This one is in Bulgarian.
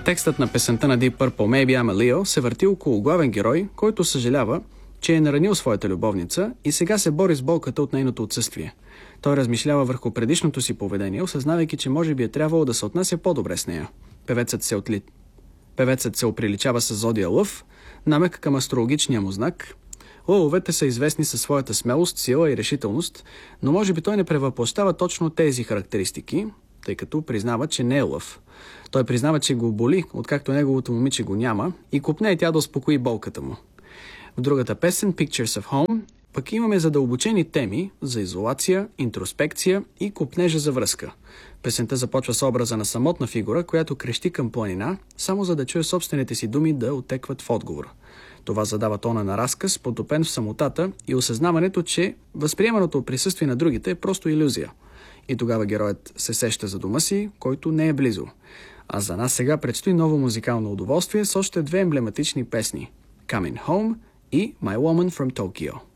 Текстът на песента на Deep Purple Maybe I'm a Leo се върти около главен герой, който съжалява, че е наранил своята любовница и сега се бори с болката от нейното отсъствие. Той размишлява върху предишното си поведение, осъзнавайки, че може би е трябвало да се отнася по-добре с нея. Певецът се оприличава с зодия Лъв, намек към астрологичния му знак. Лъвовете са известни със своята смелост, сила и решителност, но може би той не превъплъщава точно тези характеристики, тъй като признава, че не е лъв. Той признава, че го боли, откакто неговото момиче го няма, и копне и тя да успокои болката му. В другата песен, Pictures of Home, пък имаме задълбочени теми за изолация, интроспекция и копнежа за връзка. Песента започва с образа на самотна фигура, която крещи към планина, само за да чуе собствените си думи да отекват в отговор. Това задава тона на разказ, потопен в самотата и осъзнаването, че възприеманото присъствие на другите е просто илюзия. И тогава героят се сеща за дома си, който не е близо. А за нас сега предстои ново музикално удоволствие с още две емблематични песни – Coming Home и My Woman from Tokyo.